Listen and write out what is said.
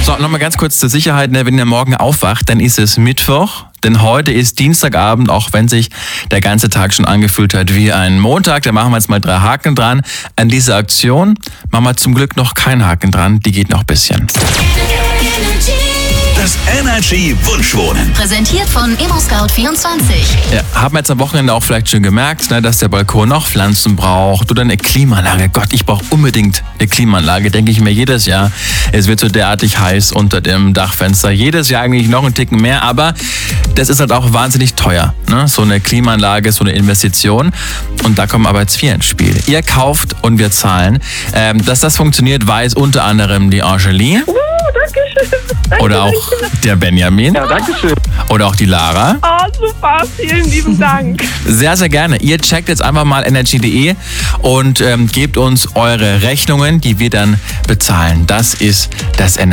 So, nochmal ganz kurz zur Sicherheit, wenn ihr morgen aufwacht, dann ist es Mittwoch. Denn heute ist Dienstagabend, auch wenn sich der ganze Tag schon angefühlt hat wie ein Montag. Da machen wir jetzt mal 3 Haken dran. An dieser Aktion machen wir zum Glück noch keinen Haken dran. Die geht noch ein bisschen. Das Energy Wunschwohnen. Präsentiert von ImmoScout24. Ja, haben wir jetzt am Wochenende auch vielleicht schon gemerkt, dass der Balkon noch Pflanzen braucht oder eine Klimaanlage. Gott, ich brauche unbedingt eine Klimaanlage, denke ich mir jedes Jahr. Es wird so derartig heiß unter dem Dachfenster. Jedes Jahr eigentlich noch ein Ticken mehr, aber das ist halt auch wahnsinnig teuer. Ne? So eine Klimaanlage, so eine Investition. Und da kommen aber jetzt 4 ins Spiel. Ihr kauft und wir zahlen. Dass das funktioniert, weiß unter anderem die Angelie. Dankeschön. Oder auch der Benjamin. Ja, dankeschön. Oder auch die Lara. Oh, super. Vielen lieben Dank. Sehr, sehr gerne. Ihr checkt jetzt einfach mal energy.de und gebt uns eure Rechnungen, die wir dann bezahlen. Das ist das Energy.